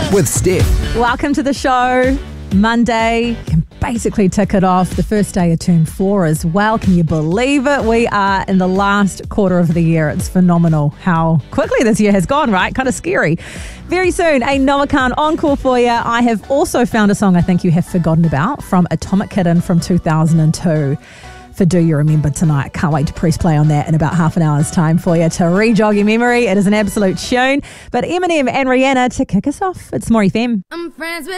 with Steph. Welcome to the show. Monday, you can basically tick it off. The first day of term 4 as well. Can you believe it? We are in the last quarter of the year. It's phenomenal how quickly this year has gone, right? Kind of scary. Very soon, a Noah Kahan encore for you. I have also found a song I think you have forgotten about from Atomic Kitten from 2002. For Do You Remember Tonight. Can't wait to press play on that in about half an hour's time for you to re-jog your memory. It is an absolute tune. But Eminem and Rihanna to kick us off. It's More FM. I'm friends with